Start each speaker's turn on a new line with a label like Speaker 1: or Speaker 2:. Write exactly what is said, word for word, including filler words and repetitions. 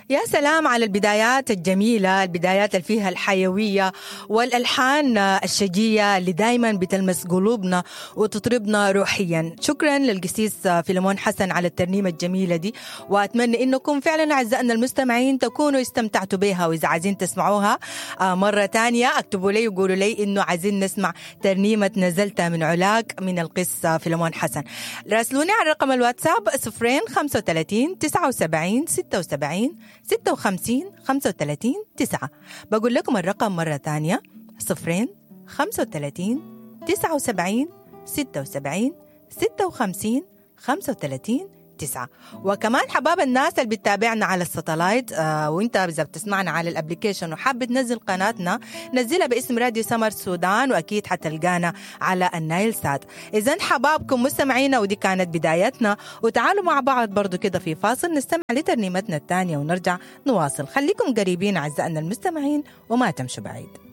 Speaker 1: يا سلام على البدايات الجميلة، البدايات اللي فيها الحيوية والألحان الشجية اللي دايما بتلمس قلوبنا وتطربنا روحيا. شكرا للقسيس فيلمون حسن على الترنيمة الجميلة دي، وأتمنى إنكم فعلا أعزائنا المستمعين تكونوا استمتعتوا بها، وإذا عايزين تسمعوها مرة تانية اكتبوا لي وقولوا لي إنه عايزين نسمع ترنيمة نزلت من علاك من القس فيلمون حسن. راسلوني على رقم الواتساب صفرين خمسة وثلاثين تسعة وسبعين ستة وسبعين ستة وخمسين خمسة وثلاثين تسعة. بقول لكم الرقم مرة تانية صفرين خمسة وثلاثين تسعة وسبعين ستة وسبعين ستة وخمسين خمسة وثلاثين تسعة. وكمان حباب الناس اللي بتتابعنا على الساتلايت آه وانت إذا بتسمعنا على الابليكيشن وحاب تنزل قناتنا، نزلها باسم راديو سمر السودان، واكيد حتلقانا على النايل سات. اذا حبابكم مستمعينا، ودي كانت بدايتنا، وتعالوا مع بعض برضو كده في فاصل نستمع لترنيمتنا الثانية ونرجع نواصل. خليكم قريبين اعزائنا المستمعين وما تمشوا بعيد.